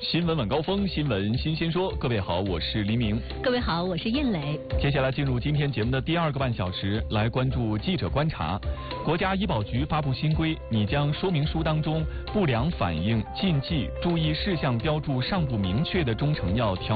新闻晚高峰，新闻新鲜说。各位好，我是黎明。 各位好，我是燕磊。 接下来进入今天节目的第2个半小时，来关注记者观察。国家医保局发布新规，拟将说明书当中不良反应、禁忌、注意事项标注尚不明确的中成药调